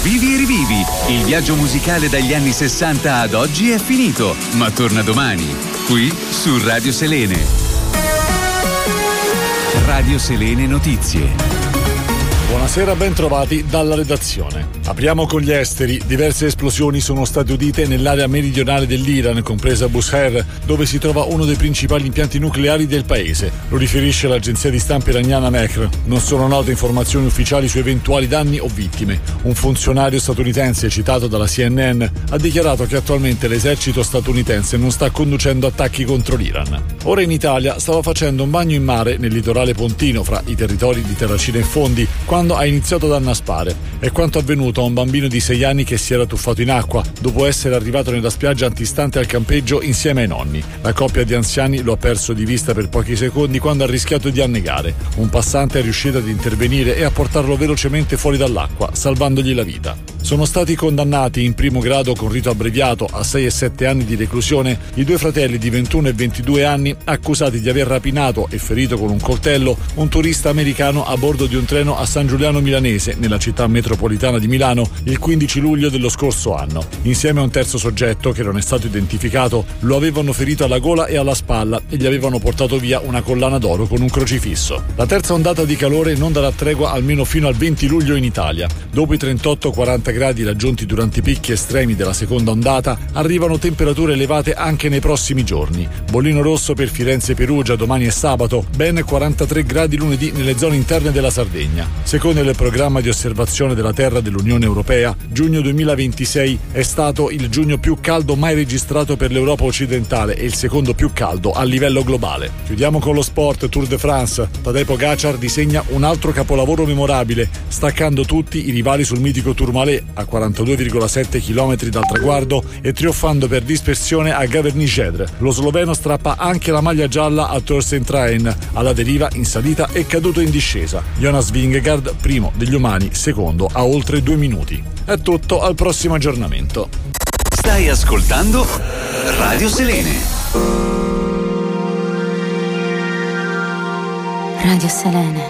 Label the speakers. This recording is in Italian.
Speaker 1: Vivi e rivivi. Il viaggio musicale dagli anni 60 ad oggi è finito, ma torna domani, qui su Radio Selene. Radio Selene Notizie.
Speaker 2: Buonasera, ben trovati dalla redazione. Apriamo con gli esteri. Diverse esplosioni sono state udite nell'area meridionale dell'Iran, compresa Bushehr, dove si trova uno dei principali impianti nucleari del paese. Lo riferisce l'agenzia di stampa iraniana Mehr. Non sono note informazioni ufficiali su eventuali danni o vittime. Un funzionario statunitense citato dalla CNN ha dichiarato che attualmente l'esercito statunitense non sta conducendo attacchi contro l'Iran. Ora in Italia stava facendo un bagno in mare nel litorale pontino fra i territori di Terracina e Fondi quando ha iniziato ad annaspare. È quanto avvenuto a un bambino di 6 anni che si era tuffato in acqua dopo essere arrivato nella spiaggia antistante al campeggio insieme ai nonni. La coppia di anziani lo ha perso di vista per pochi secondi quando ha rischiato di annegare. Un passante è riuscito ad intervenire e a portarlo velocemente fuori dall'acqua, salvandogli la vita. Sono stati condannati in primo grado con rito abbreviato a 6 e 7 anni di reclusione i due fratelli di 21 e 22 anni accusati di aver rapinato e ferito con un coltello un turista americano a bordo di un treno a San Giuliano Milanese, nella città metropolitana di Milano, il 15 luglio dello scorso anno. Insieme a un terzo soggetto, che non è stato identificato, lo avevano ferito alla gola e alla spalla e gli avevano portato via una collana d'oro con un crocifisso. La terza ondata di calore non darà tregua almeno fino al 20 luglio in Italia. Dopo i 38-40 gradi raggiunti durante i picchi estremi della seconda ondata, arrivano temperature elevate anche nei prossimi giorni. Bollino rosso per Firenze e Perugia domani e sabato, ben 43 gradi lunedì nelle zone interne della Sardegna. Secondo il programma di osservazione della Terra dell'Unione Europea, giugno 2026 è stato il giugno più caldo mai registrato per l'Europa occidentale e il secondo più caldo a livello globale. Chiudiamo con lo sport. Tour de France. Tadej Pogacar disegna un altro capolavoro memorabile, staccando tutti i rivali sul mitico Tourmalet a 42,7 km dal traguardo e trionfando per dispersione a Gavernie-Gedre. Lo sloveno strappa anche la maglia gialla a Torsten Traen. Alla deriva in salita è caduto in discesa. Jonas Vingegaard, primo degli umani, secondo a oltre 2 minuti. È tutto, al prossimo aggiornamento.
Speaker 1: Stai ascoltando Radio Selene.
Speaker 3: Radio Selene.